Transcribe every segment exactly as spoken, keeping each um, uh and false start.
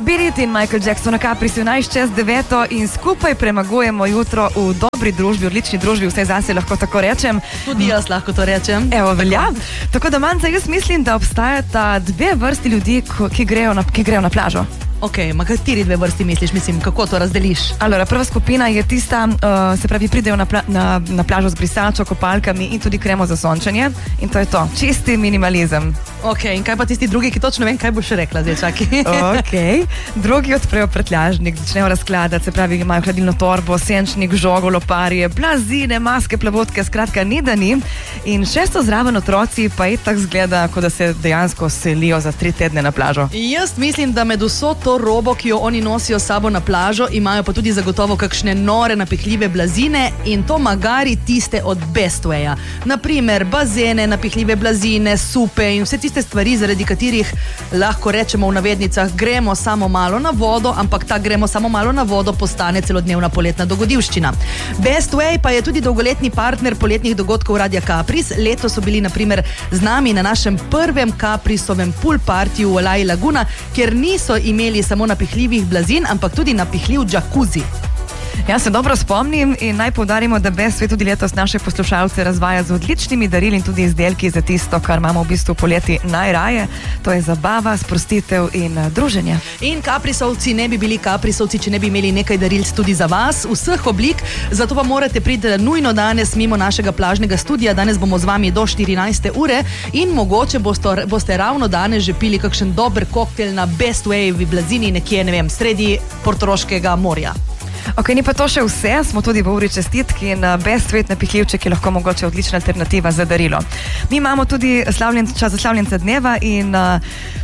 Beat in Michael Jackson na Caprisu enajst čez deveto in skupaj premagujemo jutro v dobri družbi, odlični družbi, vse zase lahko tako rečem. Tudi jaz lahko to rečem. Evo, velja. Tako da, Manca, jaz mislim, da obstajata dve vrsti ljudi, ki grejo na, ki grejo na plažo. Ok, ma kateri dve vrsti misliš, mislim, kako to razdeliš? Alora, prva skupina je tista, uh, se pravi, pridejo na, pla na, na plažo z brisačo, kopalkami in tudi kremo za sončenje in to je to, čisti minimalizem. Ok, in kaj pa tisti drugi, ki točno vem, kaj boš rekla, zdaj čaki. Ok, drugi odprejo prtljažnik, začnejo razkladati, se pravi, imajo hladilno torbo, senčnik, žogo, loparje, blazine, maske, plavotke, skratka, ni da ni. In šesto zraven otroci pa je tako zgleda, kot da se dejansko selijo za tri tedne na plažo. Jaz mislim, da med vso to robo, ki jo oni nosijo sabo na plažo, imajo pa tudi zagotovo kakšne nore, napihljive blazine in to magari tiste od Bestwaya. Naprimer, bazene, napihljive blazine, supe in vse tiste stvari, zaradi katerih lahko rečemo v navednicah, gremo samo malo na vodo, ampak ta gremo samo malo na vodo postane celodnevna poletna dogodivščina. Bestway pa je tudi dolgoletni partner poletnih dogodkov Radia Capris. Letos so bili naprimer z nami na našem prvem Caprisovem pool partiju v Alaji Laguna, kjer niso imeli samo napihljivih blazin, ampak tudi napihljiv džakuzi. Ja, se dobro spomnim in naj poudarimo, da Bestway tudi letos naše poslušalce razvaja z odličnimi darili in tudi izdelki za tisto, kar imamo v bistvu poleti najraje. To je zabava, sprostitev in uh, druženje. In Caprisovci ne bi bili Caprisovci, če ne bi imeli nekaj daril tudi za vas, vseh oblik, zato pa morate priti nujno danes mimo našega plažnega studija. Danes bomo z vami do štirinajste ure in mogoče boste, boste ravno danes že pili kakšen dober koktel na Bestwayevi blazini nekje, ne vem, sredi Portoroškega morja. Ok, ni pa to še vse, smo tudi v uri čestitki in Bestway napihljivček je lahko mogoče odlična alternativa za darilo. Mi imamo tudi slavljen, čas za slavljenca dneva in uh,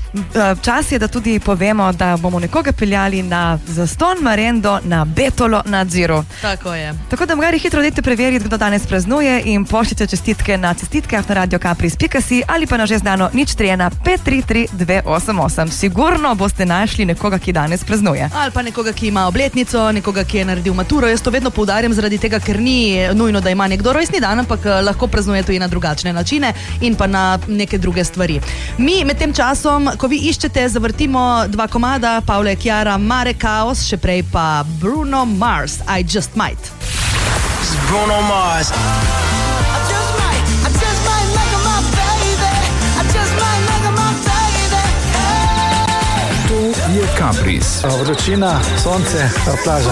čas je, da tudi povemo, da bomo nekoga peljali na zaston Marendo na Betolo na Dziru. Tako je. Tako da mogli hitro dajte preveriti, kdo danes praznuje in pošljite čestitke na čestitke na radio capris pika si ali pa na že znano nič tri ena pet tri tri dve osem osem. Sigurno boste našli nekoga, ki danes praznuje. Ali pa nekoga, ki ima obletnico, nekoga, ki je naredil maturo. Jaz to vedno poudarjam zaradi tega, ker ni nujno, da ima nekdo rojstni dan, ampak lahko praznuje tudi na drugačne načine in pa na neke druge stvari. Mi med tem časom, ko vi iščete, zavrtimo dva komada, Pavle Chiara, Mare Chaos, še prej pa Bruno Mars, I Just Might. It's Bruno Mars. I just might, I just might make her my baby. I just might make her my baby. Hey. To je Capris. Vročina, sonce, plaža.